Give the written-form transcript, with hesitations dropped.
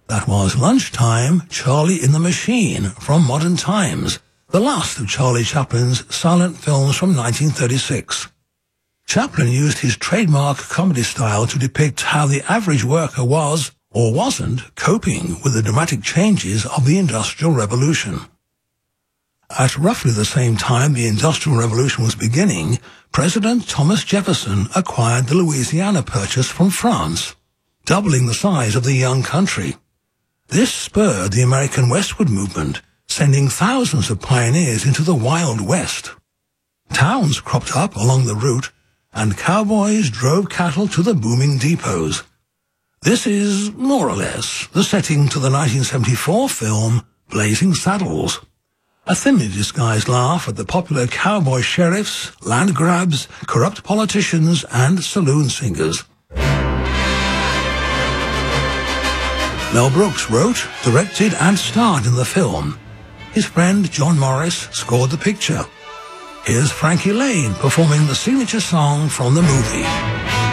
That was Lunchtime, Charlie in the Machine from Modern Times, the last of Charlie Chaplin's silent films from 1936. Chaplin used his trademark comedy style to depict how the average worker was, or wasn't, coping with the dramatic changes of the Industrial Revolution. At roughly the same time the Industrial Revolution was beginning, President Thomas Jefferson acquired the Louisiana Purchase from France, doubling the size of the young country. This spurred the American westward movement, sending thousands of pioneers into the Wild West. Towns cropped up along the route, and cowboys drove cattle to the booming depots. This is, more or less, the setting to the 1974 film Blazing Saddles, a thinly disguised laugh at the popular cowboy sheriffs, land grabs, corrupt politicians, and saloon singers. Mel Brooks wrote, directed, and starred in the film. His friend John Morris scored the picture. Here's Frankie Laine performing the signature song from the movie.